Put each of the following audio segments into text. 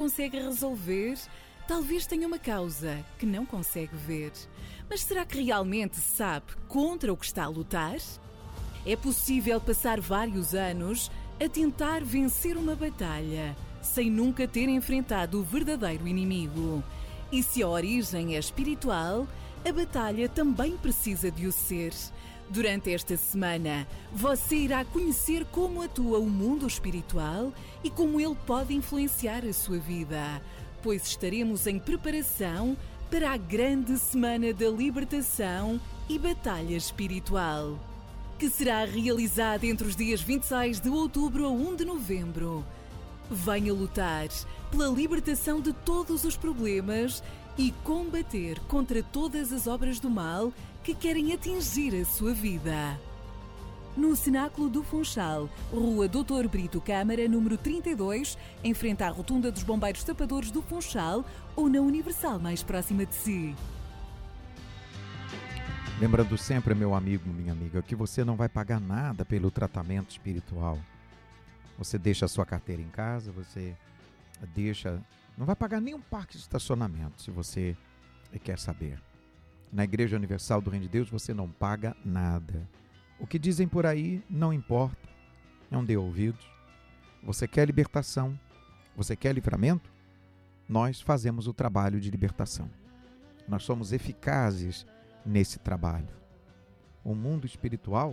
consegue resolver, talvez tenha uma causa que não consegue ver. Mas será que realmente sabe contra o que está a lutar? É possível passar vários anos a tentar vencer uma batalha sem nunca ter enfrentado o verdadeiro inimigo. E se a origem é espiritual, a batalha também precisa de o ser. Durante esta semana, você irá conhecer como atua o mundo espiritual e como ele pode influenciar a sua vida, pois estaremos em preparação para a grande semana da libertação e batalha espiritual, que será realizada entre os dias 26 de outubro a 1 de novembro. Venha lutar pela libertação de todos os problemas e combater contra todas as obras do mal que querem atingir a sua vida. No Cenáculo do Funchal, Rua Doutor Brito Câmara, número 32, em frente à Rotunda dos Bombeiros Tapadores do Funchal, ou na Universal mais próxima de si. Lembrando sempre, meu amigo, minha amiga, que você não vai pagar nada pelo tratamento espiritual. Você deixa a sua carteira em casa, você não vai pagar nenhum parque de estacionamento, se você quer saber. Na Igreja Universal do Reino de Deus, você não paga nada. O que dizem por aí não importa, não dê ouvidos. Você quer libertação? Você quer livramento? Nós fazemos o trabalho de libertação. Nós somos eficazes nesse trabalho. O mundo espiritual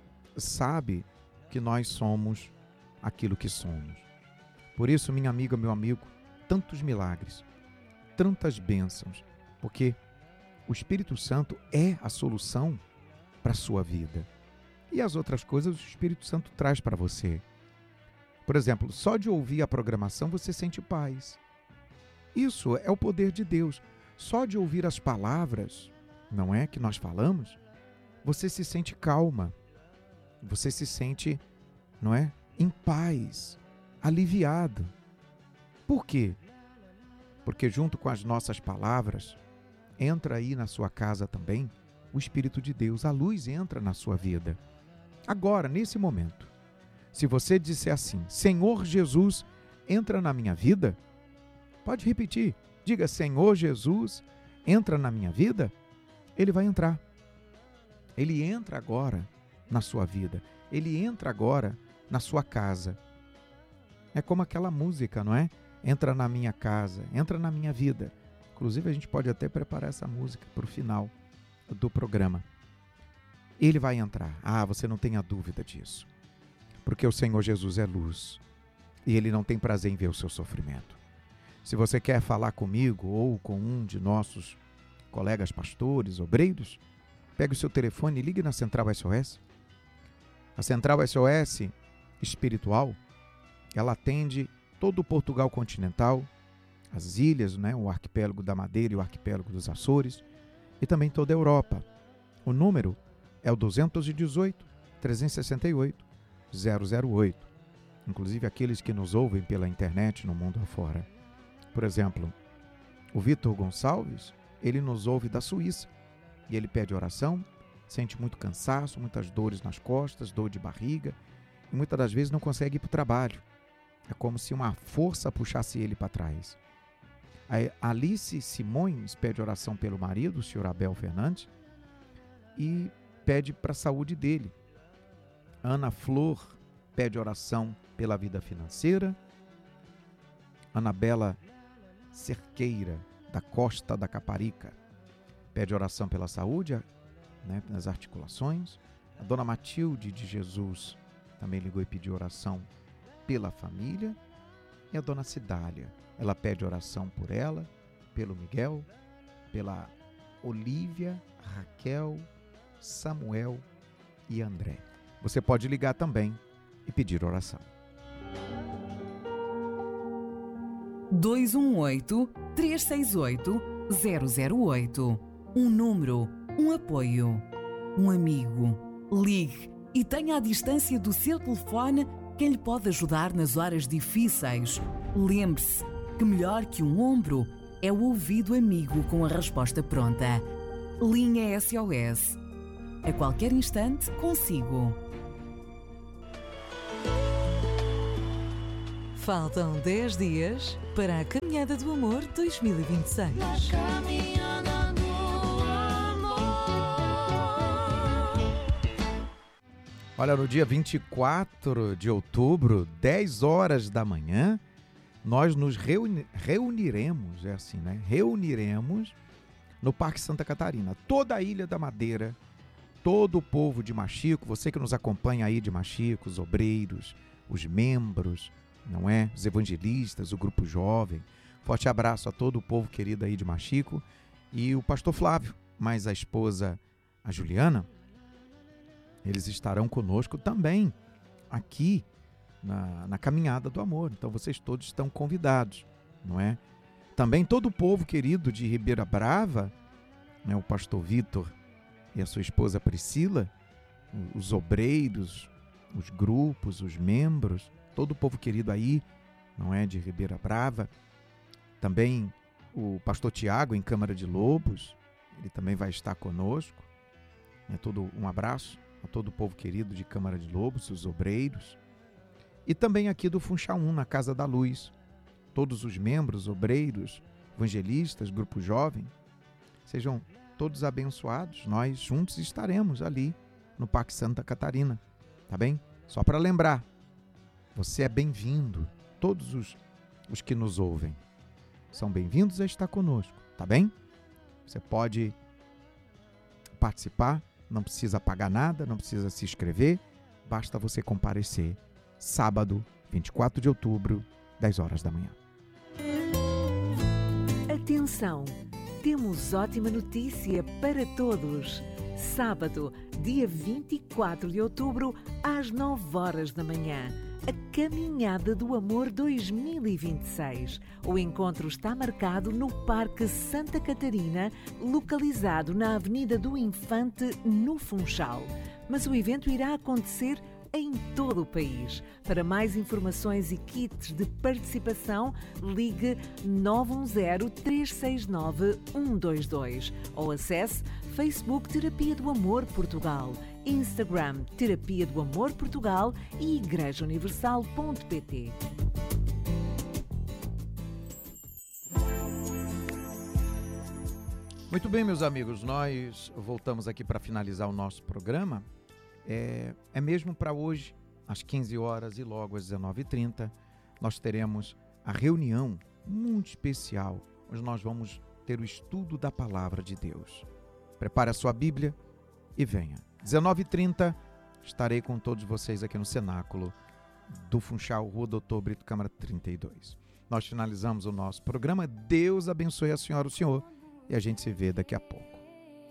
sabe que nós somos aquilo que somos. Por isso, minha amiga, meu amigo, tantos milagres, tantas bênçãos, porque o Espírito Santo é a solução para a sua vida. E as outras coisas o Espírito Santo traz para você. Por exemplo, só de ouvir a programação você sente paz. Isso é o poder de Deus. Só de ouvir as palavras, não é, que nós falamos, você se sente calma. Você se sente, não é, em paz, aliviado. Por quê? Porque junto com as nossas palavras, entra aí na sua casa também o Espírito de Deus, a luz entra na sua vida. Agora, nesse momento, se você disser assim, Senhor Jesus, entra na minha vida, pode repetir, diga, Senhor Jesus, entra na minha vida, ele vai entrar. Ele entra agora na sua vida, ele entra agora na sua casa. É como aquela música, não é? Entra na minha casa, entra na minha vida. Inclusive, a gente pode até preparar essa música para o final do programa. Ele vai entrar. Você não tenha dúvida disso. Porque o Senhor Jesus é luz. E Ele não tem prazer em ver o seu sofrimento. Se você quer falar comigo ou com um de nossos colegas pastores, obreiros, pegue o seu telefone e ligue na Central SOS. A Central SOS espiritual, ela atende todo o Portugal continental, as ilhas, né, o arquipélago da Madeira e o arquipélago dos Açores, e também toda a Europa. O número é o 218-368-008. Inclusive aqueles que nos ouvem pela internet no mundo afora. Por exemplo, o Vitor Gonçalves, ele nos ouve da Suíça e ele pede oração, sente muito cansaço, muitas dores nas costas, dor de barriga e muitas das vezes não consegue ir para o trabalho. É como se uma força puxasse ele para trás. A Alice Simões pede oração pelo marido, o senhor Abel Fernandes, e pede para a saúde dele. Ana Flor pede oração pela vida financeira. Anabela Cerqueira, da Costa da Caparica, pede oração pela saúde, né, nas articulações. A dona Matilde de Jesus também ligou e pediu oração pela família. E a dona Cidália, ela pede oração por ela, pelo Miguel, pela Olívia, Raquel, Samuel e André. Você pode ligar também e pedir oração. 218-368-008. Um número, um apoio, um amigo. Ligue e tenha à distância do seu telefone quem lhe pode ajudar nas horas difíceis. Lembre-se que melhor que um ombro é o ouvido amigo com a resposta pronta. Linha SOS. A qualquer instante, consigo. Faltam 10 dias para a Caminhada do Amor 2026. Caminhada do amor. Olha, no dia 24 de outubro, 10 horas da manhã, nós nos reuniremos, é assim, né? Reuniremos no Parque Santa Catarina. Toda a Ilha da Madeira, todo o povo de Machico, você que nos acompanha aí de Machico, os obreiros, os membros, não é? Os evangelistas, o grupo jovem. Forte abraço a todo o povo querido aí de Machico. E o pastor Flávio, mais a esposa, a Juliana, eles estarão conosco também aqui na Caminhada do Amor. Então vocês todos estão convidados, não é? Também todo o povo querido de Ribeira Brava, né? O pastor Vitor e a sua esposa Priscila, os obreiros, os grupos, os membros, todo o povo querido aí, não é, de Ribeira Brava. Também o pastor Tiago, em Câmara de Lobos, ele também vai estar conosco. Um abraço a todo o povo querido de Câmara de Lobos, os obreiros. E também aqui do Funchal 1, na Casa da Luz. Todos os membros, obreiros, evangelistas, grupo jovem, sejam todos abençoados. Nós juntos estaremos ali no Parque Santa Catarina, tá bem? Só para lembrar, você é bem-vindo. Todos os que nos ouvem são bem-vindos a estar conosco, tá bem? Você pode participar, não precisa pagar nada, não precisa se inscrever, basta você comparecer. Sábado, 24 de outubro, 10 horas da manhã. Atenção! Temos ótima notícia para todos. Sábado, dia 24 de outubro, às 9 horas da manhã. A Caminhada do Amor 2026. O encontro está marcado no Parque Santa Catarina, localizado na Avenida do Infante, no Funchal. Mas o evento irá acontecer em todo o país. Para mais informações e kits de participação, ligue 910-369-122 ou acesse Facebook Terapia do Amor Portugal, Instagram Terapia do Amor Portugal e igrejauniversal.pt. Muito bem, meus amigos, nós voltamos aqui para finalizar o nosso programa. É mesmo para hoje, às 15 horas e logo às 19h30, nós teremos a reunião muito especial, onde nós vamos ter o estudo da Palavra de Deus. Prepare a sua Bíblia e venha. 19h30, estarei com todos vocês aqui no cenáculo do Funchal, Rua Doutor Brito, Câmara 32. Nós finalizamos o nosso programa. Deus abençoe a senhora e o senhor e a gente se vê daqui a pouco.